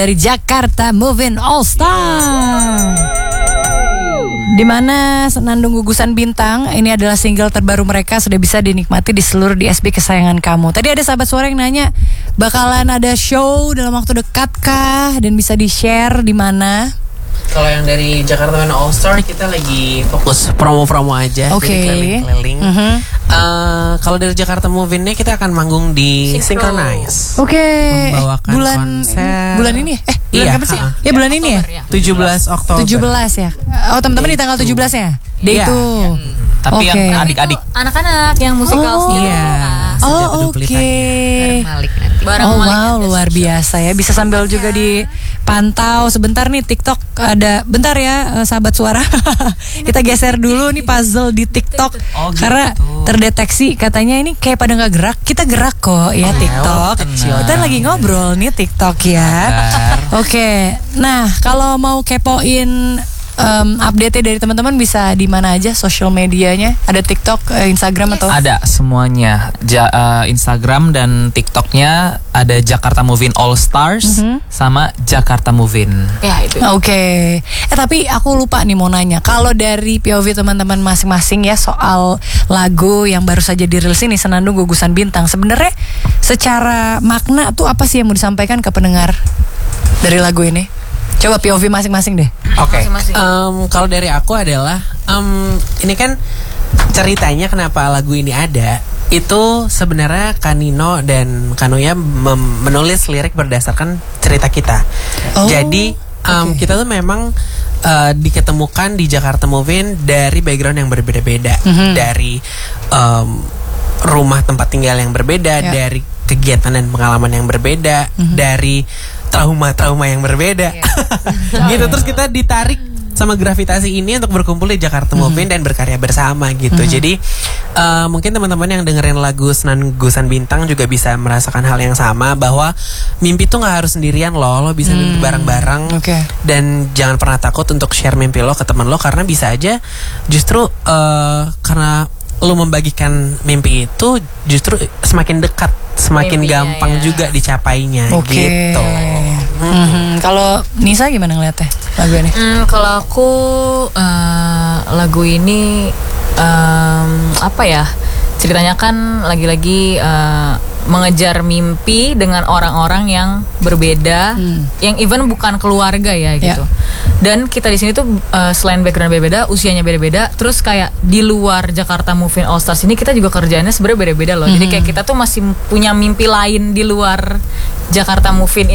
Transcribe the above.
dari Jakarta Moving All Star. Dimana Senandung Gugusan Bintang ini adalah single terbaru mereka, sudah bisa dinikmati di seluruh DSP kesayangan kamu. Tadi ada sahabat suara yang nanya, bakalan ada show dalam waktu dekat kah, dan bisa di-share di mana? Kalau yang dari Jakarta Moving All Star kita lagi fokus promo-promo aja, Oke. keliling-keliling. Kalau dari Jakarta Moving-nya kita akan manggung di Synchronize. Oke. Membawakan konser. Bulan ini ya? Bulan Iya, kapan sih? Ya bulan ini ya? 17 Oktober. 17 ya. Oh, teman-teman di tanggal 17 ya? Day Iya. itu. Tapi Oke. yang adik-adik. Anak-anak yang musikal sendiri. Iya. Oh, oke. Malik nanti. Bareng Oh Malik wow, nanti. luar biasa ya. Bisa sambil juga dipantau. Sebentar nih TikTok ada. Bentar ya sahabat suara. Kita geser dulu nih puzzle di TikTok. Oh, gitu. Karena terdeteksi katanya ini kayak pada nggak gerak. Kita gerak kok ya TikTok. Kita lagi ngobrol nih TikTok ya. Oke. Nah, kalau mau kepoin update dari teman-teman bisa di mana aja social medianya? Ada TikTok, Instagram atau? Ada semuanya. Instagram dan TikToknya ada Jakarta Moving All Stars sama Jakarta Moving. Ya itu. Oke. Tapi aku lupa nih mau nanya. Kalau dari POV teman-teman masing-masing ya soal lagu yang baru saja dirilis ini, Senandung Gugusan Bintang, sebenarnya secara makna tuh apa sih yang mau disampaikan ke pendengar dari lagu ini? Coba POV masing-masing deh. Oke. Masing-masing. Kalau dari aku adalah ini kan ceritanya kenapa lagu ini ada. Itu sebenarnya Kanino dan Kanoya menulis lirik berdasarkan cerita kita. Oh, Jadi kita tuh memang diketemukan di Jakarta Moving dari background yang berbeda-beda, dari rumah tempat tinggal yang berbeda, dari kegiatan dan pengalaman yang berbeda, dari trauma-trauma yang berbeda. Gitu, terus kita ditarik sama gravitasi ini untuk berkumpul di Jakarta Moving dan berkarya bersama gitu. Jadi mungkin teman-teman yang dengerin lagu Senandung Gugusan Bintang juga bisa merasakan hal yang sama, bahwa mimpi tuh nggak harus sendirian lo bisa mimpi bareng-bareng. Dan jangan pernah takut untuk share mimpi lo ke teman lo, karena bisa aja justru karena lo membagikan mimpi itu justru semakin dekat, semakin Mimpinya, gampang ya. juga dicapainya gitu. Kalau Nisa gimana ngeliatnya lagu ini? Kalau aku lagu ini apa ya? Ceritanya kan lagi-lagi mengejar mimpi dengan orang-orang yang berbeda, yang even bukan keluarga ya gitu. Dan kita di sini tuh selain background beda-beda, usianya beda-beda, terus kayak di luar Jakarta Moving All Stars ini kita juga kerjaannya sebenarnya beda-beda loh. Jadi kayak kita tuh masih punya mimpi lain di luar Jakarta Moving